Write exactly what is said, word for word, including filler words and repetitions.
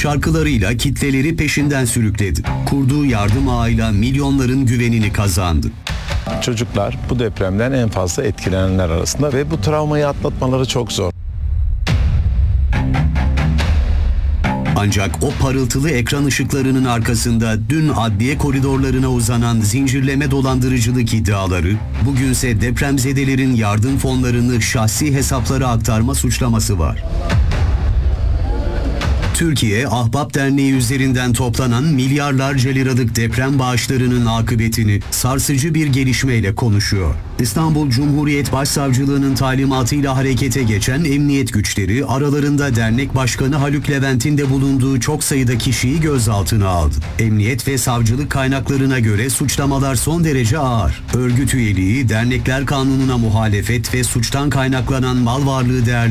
şarkılarıyla kitleleri peşinden sürükledi. Kurduğu yardım ağıyla milyonların güvenini kazandı. Çocuklar bu depremden en fazla etkilenenler arasında ve bu travmayı atlatmaları çok zor. Ancak o parıltılı ekran ışıklarının arkasında dün adliye koridorlarına uzanan zincirleme dolandırıcılık iddiaları, bugünse depremzedelerin yardım fonlarını şahsi hesaplara aktarma suçlaması var. Türkiye, Ahbap Derneği üzerinden toplanan milyarlarca liralık deprem bağışlarının akıbetini sarsıcı bir gelişmeyle konuşuyor. İstanbul Cumhuriyet Başsavcılığı'nın talimatıyla harekete geçen emniyet güçleri aralarında dernek başkanı Haluk Levent'in de bulunduğu çok sayıda kişiyi gözaltına aldı. Emniyet ve savcılık kaynaklarına göre suçlamalar son derece ağır. Örgüt üyeliği, dernekler kanununa muhalefet ve suçtan kaynaklanan mal varlığı değerli